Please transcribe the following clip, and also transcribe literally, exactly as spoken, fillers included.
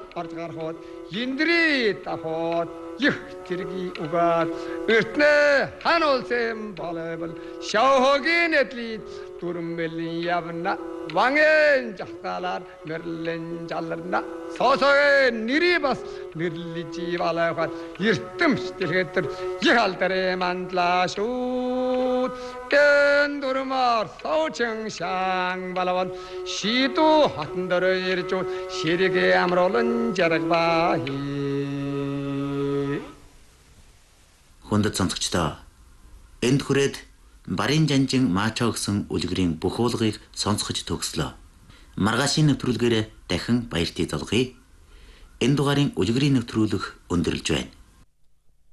орж гарахад Индри тахад их тэрги угаад өртнө хан улсын боловол шавхогийн эдлий дүрмэлийн явна ванген жахталаар нэрлэн жаларна сосогийн нэри бас нэрлижи балахад эртэмштэхэтэр их алдарэ мандлаа шүүд тэн дүрмаар саучин шаан балаван шиду хатан дөрөө ирж ширэгэ амруулан жаргабаhi Хүндэт сонсогчдоо энд хүрээд Барын жанжин маачаа гэсэн үлгэрийн бүх уулгыг сонсгож төгслөө. Маргаашийн нэвтрүүлгээр дахин баяртай залгая. Энэ дугаарын үлгэрийн нэвтрүүлэг өндөрлж байна.